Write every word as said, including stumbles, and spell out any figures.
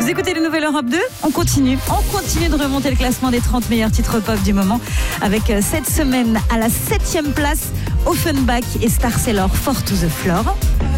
Vous écoutez le Nouvelle Europe deux, on continue. On continue de remonter le classement des trente meilleurs titres pop du moment avec euh, cette semaine à la septième place Offenbach et Star Sailor For to the Floor.